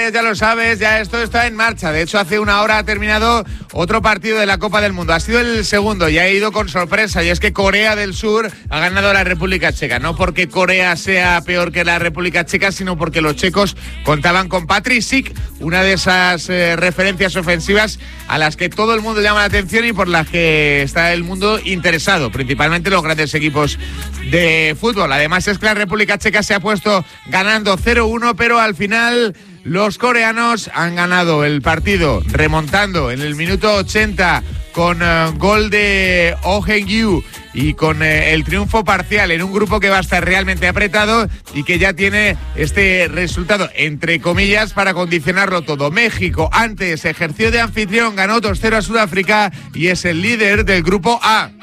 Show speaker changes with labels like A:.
A: días, ya lo sabes, ya esto está en marcha. De hecho, hace una hora ha terminado otro partido de la Copa del Mundo. Ha sido el segundo y ha ido con sorpresa, y es que Corea del Sur ha ganado a la República Checa. No porque Corea sea peor que la República Checa, sino porque los checos contaban con Patrik Schick, una de esas referencias ofensivas a las que todo el mundo llama la atención y por las que está el mundo interesado, principalmente los grandes equipos de fútbol. Además es que la República Checa se ha puesto ganando 0-1, pero al final los coreanos han ganado el partido remontando en el minuto 80 con gol de Oh Hae-gyu y con el triunfo parcial en un grupo que va a estar realmente apretado y que ya tiene este resultado, entre comillas, para condicionarlo todo. México antes ejerció de anfitrión, ganó 2-0 a Sudáfrica y es el líder del grupo A.